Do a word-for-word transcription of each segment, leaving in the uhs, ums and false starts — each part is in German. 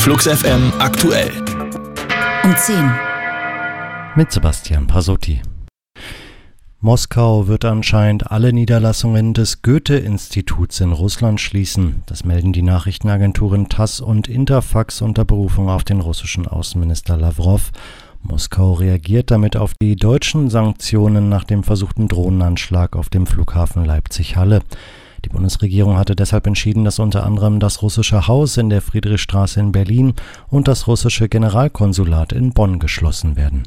Flux F M aktuell. Um zehn. Mit Sebastian Pasotti. Moskau wird anscheinend alle Niederlassungen des Goethe-Instituts in Russland schließen. Das melden die Nachrichtenagenturen TASS und Interfax unter Berufung auf den russischen Außenminister Lawrow. Moskau reagiert damit auf die deutschen Sanktionen nach dem versuchten Drohnenanschlag auf dem Flughafen Leipzig-Halle. Die Bundesregierung hatte deshalb entschieden, dass unter anderem das russische Haus in der Friedrichstraße in Berlin und das russische Generalkonsulat in Bonn geschlossen werden.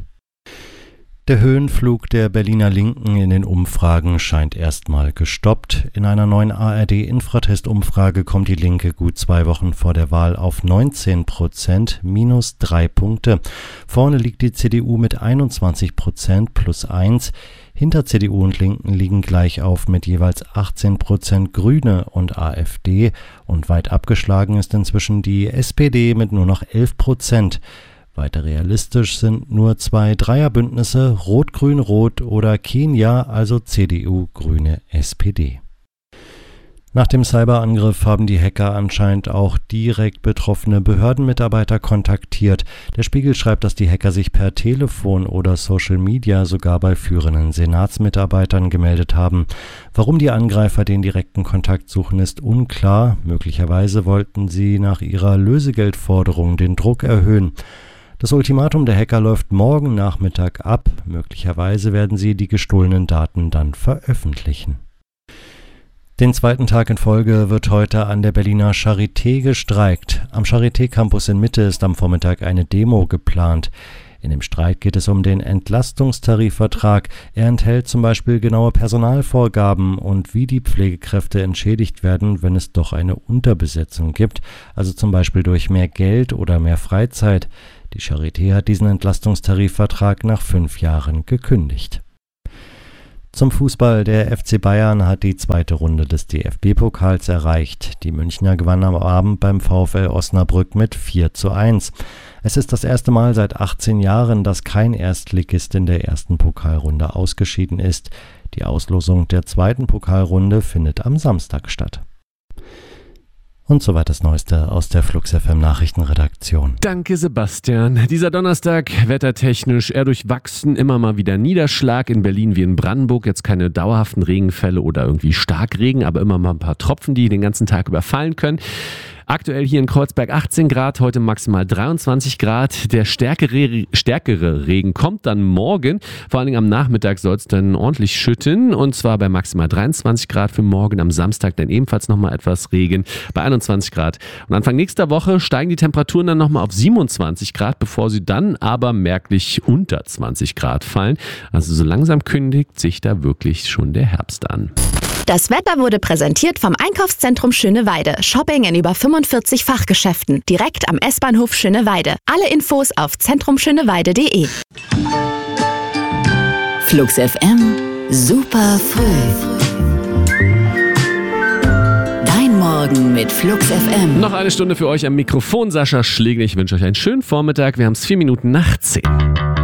Der Höhenflug der Berliner Linken in den Umfragen scheint erstmal gestoppt. In einer neuen A R D-Infratest-Umfrage kommt die Linke gut zwei Wochen vor der Wahl auf neunzehn Prozent, minus drei Punkte. Vorne liegt die C D U mit einundzwanzig Prozent, plus eins. Hinter C D U und Linken liegen gleich auf mit jeweils achtzehn Prozent Grüne und AfD. Und weit abgeschlagen ist inzwischen die S P D mit nur noch elf Prozent. Weiter realistisch sind nur zwei Dreierbündnisse, Rot-Grün-Rot oder Kenia, also C D U, Grüne, S P D. Nach dem Cyberangriff haben die Hacker anscheinend auch direkt betroffene Behördenmitarbeiter kontaktiert. Der Spiegel schreibt, dass die Hacker sich per Telefon oder Social Media sogar bei führenden Senatsmitarbeitern gemeldet haben. Warum die Angreifer den direkten Kontakt suchen, ist unklar. Möglicherweise wollten sie nach ihrer Lösegeldforderung den Druck erhöhen. Das Ultimatum der Hacker läuft morgen Nachmittag ab. Möglicherweise werden sie die gestohlenen Daten dann veröffentlichen. Den zweiten Tag in Folge wird heute an der Berliner Charité gestreikt. Am Charité-Campus in Mitte ist am Vormittag eine Demo geplant. In dem Streit geht es um den Entlastungstarifvertrag. Er enthält zum Beispiel genaue Personalvorgaben und wie die Pflegekräfte entschädigt werden, wenn es doch eine Unterbesetzung gibt, also zum Beispiel durch mehr Geld oder mehr Freizeit. Die Charité hat diesen Entlastungstarifvertrag nach fünf Jahren gekündigt. Zum Fußball. Der F C Bayern hat die zweite Runde des D F B-Pokals erreicht. Die Münchner gewannen am Abend beim VfL Osnabrück mit vier zu eins. Es ist das erste Mal seit achtzehn Jahren, dass kein Erstligist in der ersten Pokalrunde ausgeschieden ist. Die Auslosung der zweiten Pokalrunde findet am Samstag statt. Und soweit das Neueste aus der Flux F M Nachrichtenredaktion. Danke, Sebastian. Dieser Donnerstag wettertechnisch eher durchwachsen, immer mal wieder Niederschlag in Berlin wie in Brandenburg. Jetzt keine dauerhaften Regenfälle oder irgendwie Starkregen, aber immer mal ein paar Tropfen, die den ganzen Tag überfallen können. Aktuell hier in Kreuzberg achtzehn Grad, heute maximal dreiundzwanzig Grad. Der stärkere, stärkere Regen kommt dann morgen. Vor allen Dingen am Nachmittag soll es dann ordentlich schütten. Und zwar bei maximal dreiundzwanzig Grad für morgen. Am Samstag dann ebenfalls nochmal etwas Regen bei einundzwanzig Grad. Und Anfang nächster Woche steigen die Temperaturen dann nochmal auf siebenundzwanzig Grad, bevor sie dann aber merklich unter zwanzig Grad fallen. Also so langsam kündigt sich da wirklich schon der Herbst an. Das Wetter wurde präsentiert vom Einkaufszentrum Schöneweide. Shopping in über fünfundvierzig Fachgeschäften. Direkt am S-Bahnhof Schöneweide. Alle Infos auf zentrumschöneweide punkt de. Flux F M, super früh. Dein Morgen mit Flux F M. Noch eine Stunde für euch am Mikrofon. Sascha Schlegel. Ich wünsche euch einen schönen Vormittag. Wir haben es vier Minuten nach zehn.